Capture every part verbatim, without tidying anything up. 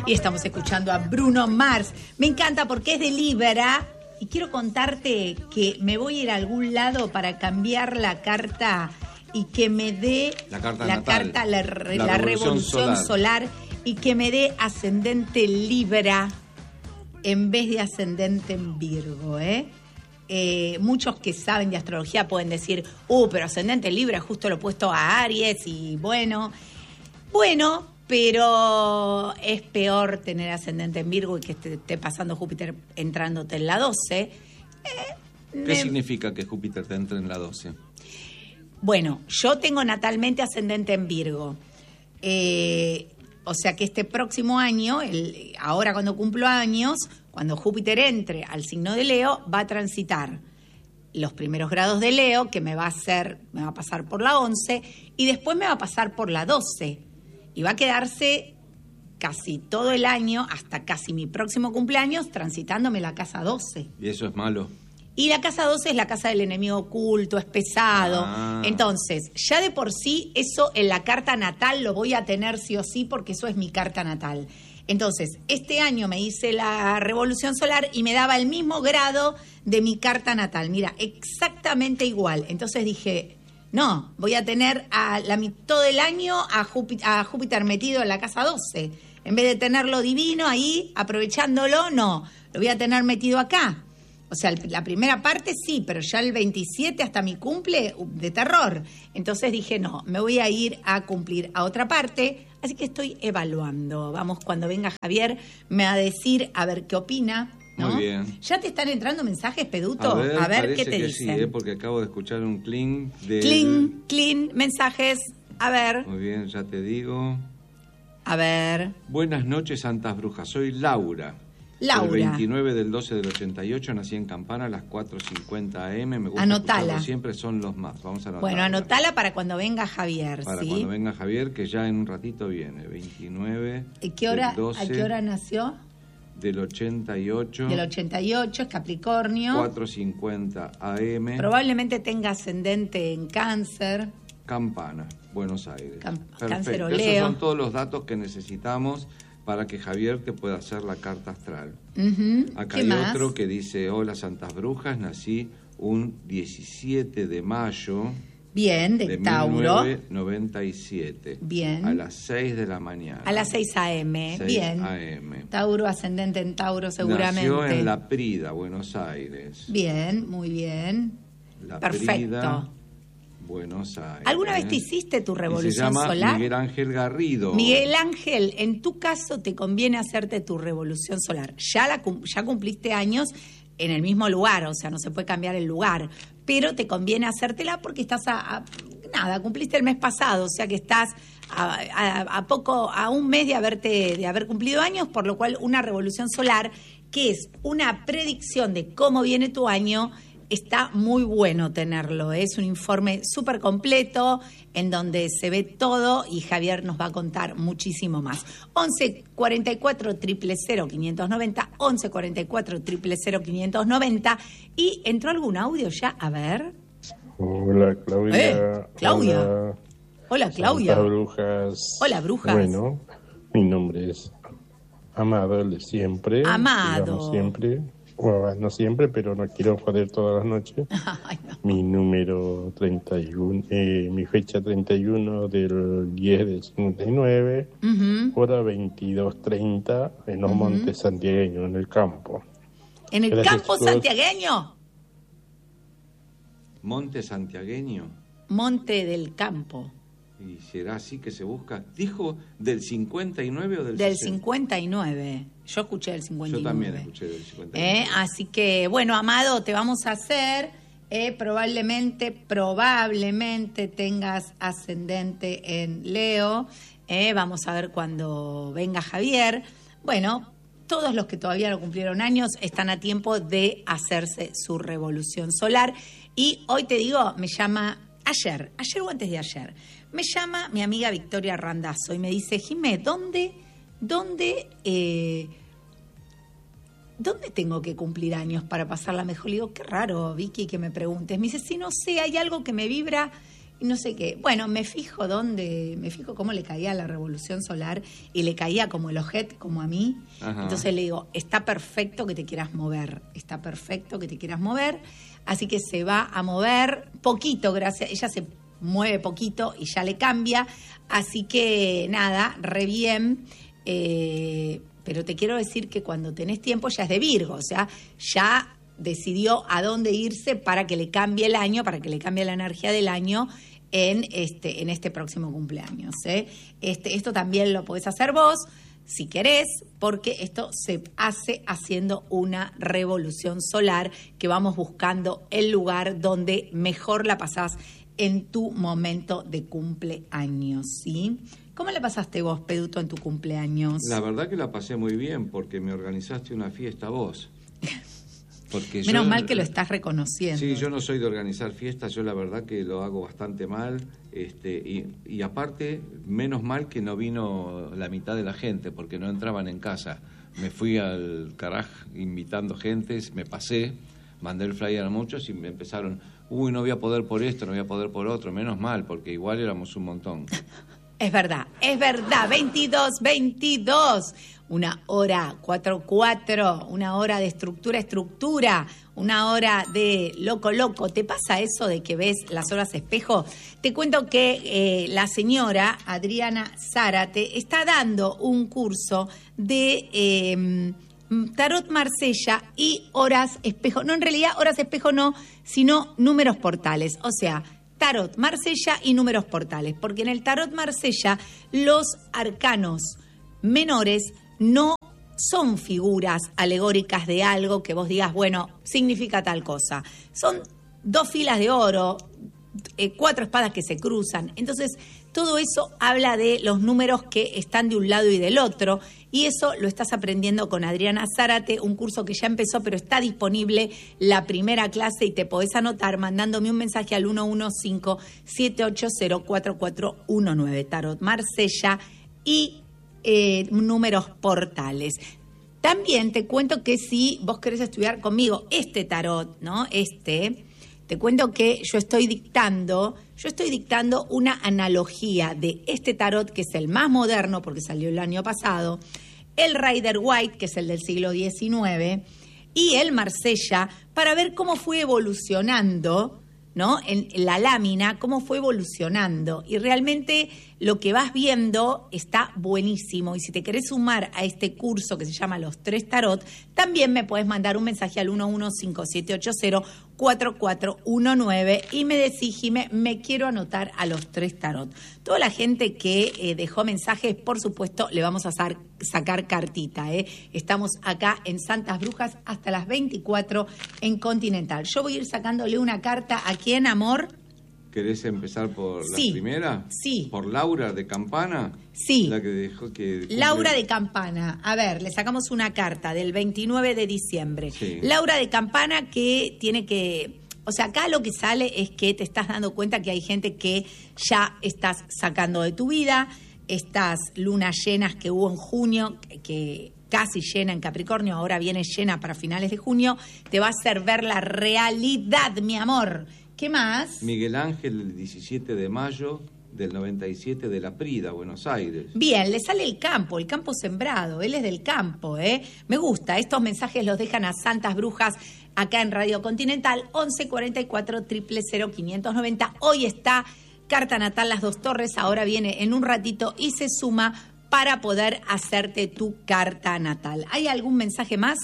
Y estamos escuchando a Bruno Mars. Me encanta porque es de Libra. Y quiero contarte que me voy a ir a algún lado para cambiar la carta y que me dé la carta, la, natal, carta la, la, la revolución, revolución solar. solar y que me dé ascendente Libra en vez de ascendente en Virgo, ¿eh? Eh, muchos que saben de astrología pueden decir, uh, pero ascendente Libra es justo lo opuesto a Aries y bueno, bueno, pero es peor tener ascendente en Virgo y que esté, esté pasando Júpiter entrándote en la doce. Eh, ¿Qué me... significa que Júpiter te entre en la doce? Bueno, yo tengo natalmente ascendente en Virgo. Eh, o sea que este próximo año, el, ahora cuando cumplo años, cuando Júpiter entre al signo de Leo, va a transitar los primeros grados de Leo, que me va a hacer, me va a pasar por la once, y después me va a pasar por la doce. Y va a quedarse casi todo el año, hasta casi mi próximo cumpleaños, transitándome la casa doce. ¿Y eso es malo? Y la casa doce es la casa del enemigo oculto, es pesado. Ah. Entonces, ya de por sí, eso en la carta natal lo voy a tener sí o sí, porque eso es mi carta natal. Entonces, este año me hice la revolución solar y me daba el mismo grado de mi carta natal. Mira, exactamente igual. Entonces dije, no, voy a tener a la, todo el año a Júpiter, a Júpiter metido en la casa doce. En vez de tenerlo divino ahí, aprovechándolo, no, lo voy a tener metido acá. O sea, la primera parte sí, pero ya el veintisiete hasta mi cumple, de terror. Entonces dije, no, me voy a ir a cumplir a otra parte, así que estoy evaluando. Vamos, cuando venga Javier, me va a decir a ver qué opina, ¿no? Muy bien. ¿Ya te están entrando mensajes, Peduto? A ver, a ver qué te que dicen. Sí, ¿eh? Porque acabo de escuchar un clean de... Clean, clean, mensajes, a ver. Muy bien, ya te digo. A ver. Buenas noches, Santas Brujas. Soy Laura. Laura. El veintinueve del doce del ochenta y ocho, nací en Campana a las cuatro cincuenta a eme. Me gusta Anotala. escucharlo siempre, son los más. Vamos a anotarla. Bueno, anotala para cuando venga Javier, Para ¿sí? cuando venga Javier, que ya en un ratito viene. veintinueve ¿Y qué hora, del doce ¿A qué hora nació? Del ochenta y ocho. Del ochenta y ocho, es Capricornio. cuatro cincuenta a eme. Probablemente tenga ascendente en Cáncer. Campana, Buenos Aires. Cam- Perfecto. Cáncer o Esos Leo. son todos los datos que necesitamos para que Javier te pueda hacer la carta astral. Uh-huh. Acá ¿Qué hay más? otro que dice, hola Santas Brujas, nací un diecisiete de mayo Bien, de, de Tauro. mil novecientos noventa y siete. Bien. A las seis de la mañana. A las seis a eme. seis Bien. a eme. Tauro, ascendente en Tauro, seguramente. Nació en La Prida, Buenos Aires. Bien, muy bien. La Perfecto. Prida, Buenos Aires. ¿Alguna vez te hiciste tu Y se revolución llama solar? Miguel Ángel Garrido. Miguel Ángel, en tu caso te conviene hacerte tu revolución solar. Ya, la, cum- ya cumpliste años en el mismo lugar, o sea, no se puede cambiar el lugar, pero te conviene hacértela porque estás a, a nada, cumpliste el mes pasado, o sea que estás a, a, a poco, a un mes de haberte, de haber cumplido años, por lo cual una revolución solar, que es una predicción de cómo viene tu año, está muy bueno tenerlo. Es un informe súper completo en donde se ve todo y Javier nos va a contar muchísimo más. once cuarenta y cuatro, cero cero, quinientos noventa, once cuarenta y cuatro, cero cero, quinientos noventa. ¿Y entró algún audio ya? A ver. Hola, Claudia. Eh, Claudia. Hola, Hola, Claudia. Santas Brujas. Hola, brujas. Bueno, mi nombre es Amado, el de siempre. Amado. Digamos siempre. Bueno, no siempre, pero no quiero joder todas las noches. Ay, no. Mi número treinta y uno, eh, mi fecha treinta y uno del diez del cincuenta y nueve, Ujú. hora veintidós treinta, en los Ujú. montes santiagueños, en el campo. ¿En el Gracias, campo chicos. santiagueño? Monte Santiagueño. Monte del Campo. ¿Y será así que se busca? ¿Dijo del cincuenta y nueve o del Del sesenta? cincuenta y nueve. Yo escuché del cincuenta y nueve. Yo también escuché del cincuenta y nueve. ¿Eh? Así que, bueno, Amado, te vamos a hacer, eh, probablemente, probablemente tengas ascendente en Leo. Eh, vamos a ver cuando venga Javier. Bueno, todos los que todavía no cumplieron años están a tiempo de hacerse su revolución solar. Y hoy te digo, me llama ayer, ayer o antes de ayer, me llama mi amiga Victoria Randazzo y me dice, Jimé, ¿dónde, dónde, eh, dónde tengo que cumplir años para pasarla mejor? Le digo, qué raro, Vicky, que me preguntes. Me dice, sí, no sé, hay algo que me vibra y no sé qué. Bueno, me fijo dónde, me fijo cómo le caía la revolución solar y le caía como el ojete, como a mí. Ajá. Entonces le digo, está perfecto que te quieras mover, está perfecto que te quieras mover, así que se va a mover poquito, gracias, ella se mueve poquito y ya le cambia, así que nada, re bien, eh, pero te quiero decir que cuando tenés tiempo ya es de Virgo, o sea, ya decidió a dónde irse para que le cambie el año, para que le cambie la energía del año en este, en este próximo cumpleaños. ¿eh? Este, esto también lo podés hacer vos, si querés, porque esto se hace haciendo una revolución solar, que vamos buscando el lugar donde mejor la pasás en tu momento de cumpleaños, ¿sí? ¿Cómo la pasaste vos, Peduto, en tu cumpleaños? La verdad que la pasé muy bien, porque me organizaste una fiesta vos. Porque Menos yo, mal que lo estás reconociendo. Sí, yo no soy de organizar fiestas, yo la verdad que lo hago bastante mal, este, y, y aparte, menos mal que no vino la mitad de la gente, porque no entraban en casa. Me fui al caraj invitando gente, me pasé, mandé el flyer a muchos y me empezaron, uy, no voy a poder por esto, no voy a poder por otro, menos mal, porque igual éramos un montón. Es verdad, es verdad, veintidós, veintidós, una hora cuatro cuatro, una hora de estructura, estructura, una hora de loco, loco. ¿Te pasa eso de que ves las horas espejo? Te cuento que eh, la señora Adriana Zárate está dando un curso de eh, Tarot Marsella y horas espejo. No, en realidad horas espejo no, sino números portales, o sea, Tarot Marsella y números portales, porque en el Tarot Marsella los arcanos menores no son figuras alegóricas de algo que vos digas, bueno, significa tal cosa. Son dos filas de oro, eh, cuatro espadas que se cruzan. Entonces, todo eso habla de los números que están de un lado y del otro, y eso lo estás aprendiendo con Adriana Zárate, un curso que ya empezó, pero está disponible la primera clase y te podés anotar mandándome un mensaje al uno uno cinco, siete ocho cero, cuatro cuatro uno nueve, Tarot Marsella y eh, números portales. También te cuento que si vos querés estudiar conmigo este tarot, ¿no? Este... Te cuento que yo estoy dictando, yo estoy dictando una analogía de este tarot, que es el más moderno, porque salió el año pasado, el Rider White, que es el del siglo diecinueve, y el Marsella, para ver cómo fue evolucionando, ¿no? En la lámina, cómo fue evolucionando. Y realmente lo que vas viendo está buenísimo. Y si te querés sumar a este curso que se llama Los Tres Tarot, también me podés mandar un mensaje al uno uno cinco, siete ocho cero, cuatro cuatro uno nueve y me decís, Jimé, me quiero anotar a Los Tres Tarot. Toda la gente que eh, dejó mensajes, por supuesto, le vamos a sacar, sacar cartita. ¿eh? Estamos acá en Santas Brujas hasta las veinticuatro en Continental. Yo voy a ir sacándole una carta a quién, amor. ¿Querés empezar por sí, la primera? Sí. ¿Por Laura de Campana? Sí. La que dejó que... Laura de Campana. A ver, le sacamos una carta del veintinueve de diciembre. Sí. Laura de Campana, que tiene que... O sea, acá lo que sale es que te estás dando cuenta que hay gente que ya estás sacando de tu vida. Estas lunas llenas que hubo en junio, que casi llena en Capricornio, ahora viene llena para finales de junio, te va a hacer ver la realidad, mi amor. ¿Qué más? Miguel Ángel, el diecisiete de mayo del noventa y siete, de La Prida, Buenos Aires. Bien, le sale el campo, el campo sembrado, él es del campo, ¿eh? Me gusta, estos mensajes los dejan a Santas Brujas acá en Radio Continental, once cuarenta y cuatro, cero cero cero, quinientos noventa. Hoy está Carta Natal Las Dos Torres, ahora viene en un ratito y se suma para poder hacerte tu carta natal. ¿Hay algún mensaje más?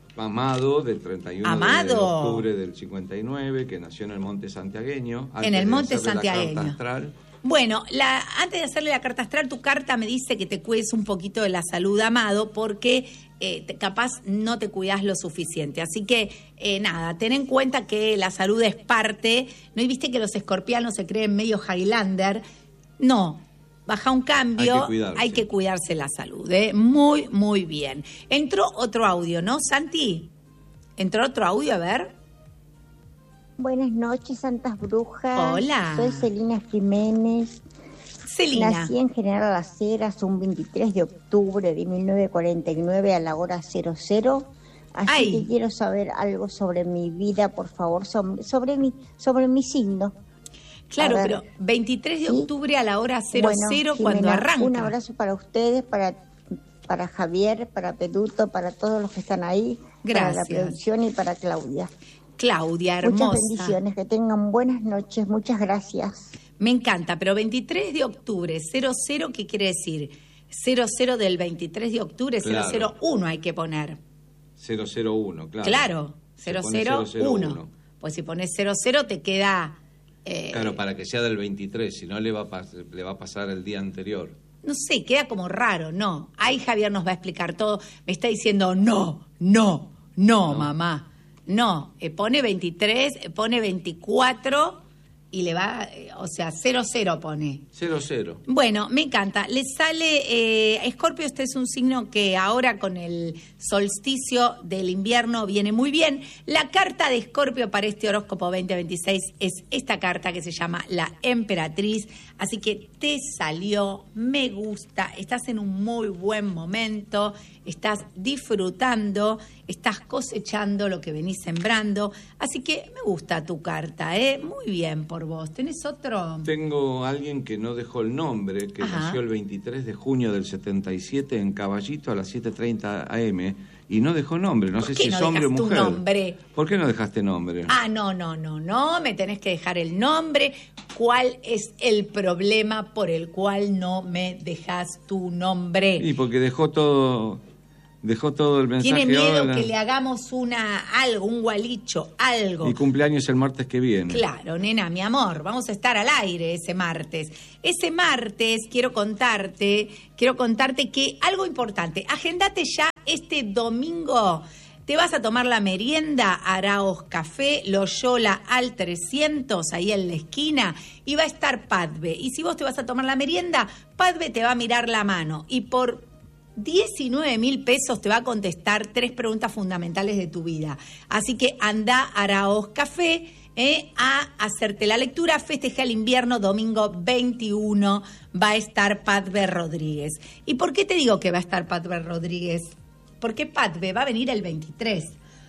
Amado, del treinta y uno Amado. de octubre del cincuenta y nueve, que nació en el Monte Santiagueño. En el Monte Santiagueño. La carta astral. Bueno, la, antes de hacerle la carta astral, tu carta me dice que te cuides un poquito de la salud, Amado, porque eh, te, capaz no te cuidas lo suficiente. Así que, eh, nada, ten en cuenta que la salud es parte. ¿No? Y viste que los escorpianos se creen medio Highlander. No. Baja un cambio, hay que cuidarse, hay que cuidarse la salud, ¿eh? Muy, muy bien. Entró otro audio, ¿no, Santi? Entró otro audio, a ver. Buenas noches, Santas Brujas. Hola. Soy Celina Jiménez. Celina. Nací en General Las Heras un veintitrés de octubre de mil novecientos cuarenta y nueve a la hora cero cero. Así Ay. que quiero saber algo sobre mi vida, por favor, sobre, sobre, mi, sobre mi signo. Claro, A ver, pero veintitrés de ¿sí? octubre a la hora cero Bueno, cero Jimena, cuando arranca. Un abrazo para ustedes, para, para Javier, para Peduto, para todos los que están ahí, Gracias. para la producción y para Claudia. Claudia, hermosa. Muchas bendiciones, que tengan buenas noches, muchas gracias. Me encanta, pero veintitrés de octubre, cero cero, ¿qué quiere decir? cero cero del veintitrés de octubre, Claro. cero cero uno hay que poner. cero cero uno, claro. Claro, Se cero pone cero cero cero uno. uno. Pues si pones cero cero te queda... eh, Claro, para que sea del veintitrés, si no le va, a pas- le va a pasar el día anterior. No sé, queda como raro, no. Ahí Javier nos va a explicar todo. Me está diciendo, no, no, no, No. mamá. No, eh, pone veintitrés, eh, pone veinticuatro y le va, eh, o sea, cero cero pone. cero cero. Bueno, me encanta. Le sale, eh, Escorpio, este es un signo que ahora con el solsticio del invierno viene muy bien. La carta de Escorpio para este horóscopo veinte veintiséis es esta carta que se llama la Emperatriz. Así que te salió, me gusta, estás en un muy buen momento, estás disfrutando, estás cosechando lo que venís sembrando. Así que me gusta tu carta, ¿eh? Muy bien por vos. ¿Tenés otro? Tengo a alguien que no dejó el nombre, que Ajá. nació el veintitrés de junio del setenta y siete en Caballito a las siete treinta a eme y no dejó nombre. No ¿Por sé qué si no es hombre o dejas tu mujer. nombre? ¿Por qué no dejaste nombre? Ah, no, no, no, no, me tenés que dejar el nombre. ¿Cuál es el problema por el cual no me dejas tu nombre? Y porque dejó todo, dejó todo el mensaje. Tiene miedo hola, que le hagamos una algo, un gualicho, algo. Mi cumpleaños el martes que viene. Claro, nena, mi amor, vamos a estar al aire ese martes. Ese martes quiero contarte, quiero contarte que algo importante, agendate ya este domingo. Te vas a tomar la merienda, Araos Café, Loyola al trescientos, ahí en la esquina, y va a estar Padve. Y si vos te vas a tomar la merienda, Padve te va a mirar la mano y por diecinueve mil pesos te va a contestar tres preguntas fundamentales de tu vida. Así que anda a Araos Café eh, a hacerte la lectura. Festeja el invierno, domingo veintiuno, va a estar Padve Rodríguez. ¿Y por qué te digo que va a estar Padve Rodríguez? Porque Padve va a venir el veintitrés.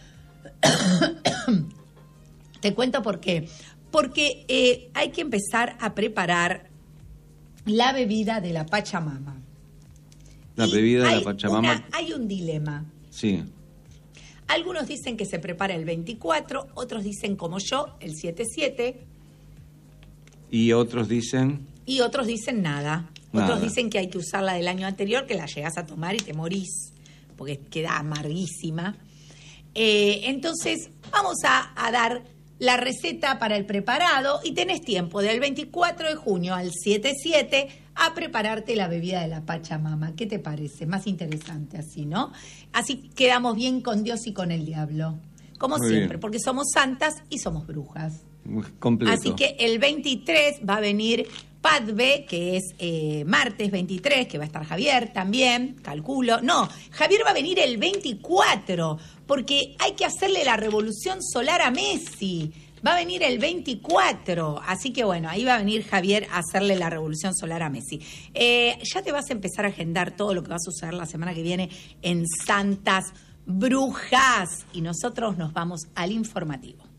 Te cuento por qué. Porque eh, hay que empezar a preparar la bebida de la Pachamama. La Y bebida de hay la Pachamama. una- hay un dilema. Sí. Algunos dicen que se prepara el veinticuatro, otros dicen como yo, el siete siete, Y otros dicen, y otros dicen nada. Nada. Otros dicen que hay que usarla del año anterior, que la llegas a tomar y te morís, porque queda amarguísima. Eh, entonces, vamos a, a dar la receta para el preparado y tenés tiempo del veinticuatro de junio al siete siete a prepararte la bebida de la Pachamama. ¿Qué te parece? Más interesante así, ¿no? Así quedamos bien con Dios y con el diablo. Como Muy siempre, bien. porque somos santas y somos brujas. completo. Así que el veintitrés va a venir Padve, que es eh, martes veintitrés, que va a estar Javier también, calculo. No, Javier va a venir el veinticuatro, porque hay que hacerle la revolución solar a Messi. Va a venir el veinticuatro, así que bueno, ahí va a venir Javier a hacerle la revolución solar a Messi. Eh, ya te vas a empezar a agendar todo lo que va a suceder la semana que viene en Santas Brujas. Y nosotros nos vamos al informativo.